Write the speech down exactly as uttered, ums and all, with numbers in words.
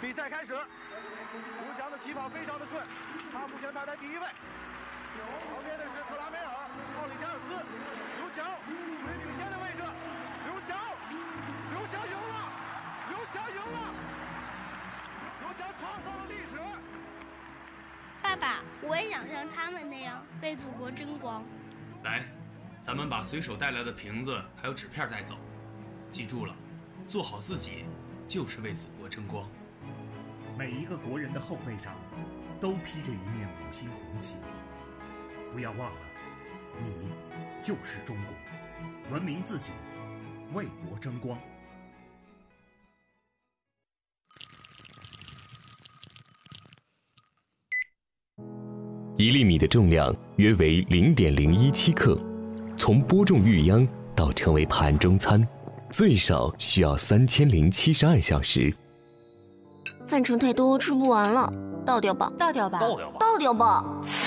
比赛开始，刘翔的起跑非常的顺，他目前排在第一位。旁边的是特拉梅尔、奥里加尔斯，刘翔最领先的位置，刘翔，刘翔赢了，刘翔赢了，刘翔创造了历史。 爸爸，我也想像他们那样为祖国争光。 来，咱们把随手带来的瓶子还有纸片带走，记住了，做好自己就是为祖国争光。 每一个国人的后背上都披着一面五星红旗，不要忘了，你就是中国，文明自己，为国争光。 一粒米的重量约为零点零一七克，从播种育秧到成为盘中餐，最少需要三千零七十二小时。 饭盛太多吃不完了，倒掉吧， 倒掉吧， 倒掉吧。